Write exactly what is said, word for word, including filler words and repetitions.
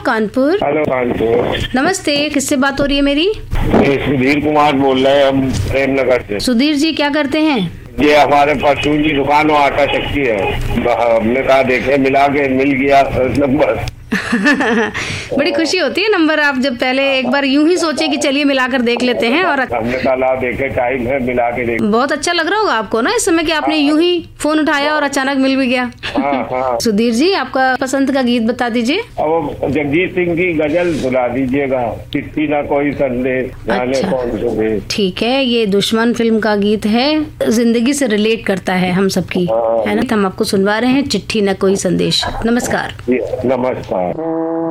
Kanpur. Hello Kanpur. नमस्ते, किससे बात हो रही है मेरी? सुधीर कुमार बोल रहे हैं हम प्रेमनगर से। सुधीर जी क्या करते हैं? ये हमारे परचून की दुकान और आटा चक्की है। हमने कहा देखे मिला के मिल गया नंबर। बड़ी खुशी होती है नंबर आप जब पहले एक बार यूं ही सोचे कि चलिए मिलाकर देख लेते हैं और हमने कहा ला देखे टाइम है मिला के देख। बहुत अच्छा लग रहा होगा आपको ना इस समय कि आपने यूं ही फोन उठाया और अचानक मिल भी गया। हाँ हाँ। सुधीर जी आपका पसंद का गीत बता दीजिए। अब जगजीत सिंह की गजल सुना दीजिएगा, चिट्ठी ना कोई संदेश जाने अच्छा। कौन से देश। ठीक है, ये दुश्मन फिल्म का गीत है, जिंदगी से रिलेट करता है हम सबकी, है ना। हम आपको सुनवा रहे हैं चिट्ठी न कोई संदेश। नमस्कार। नमस्कार।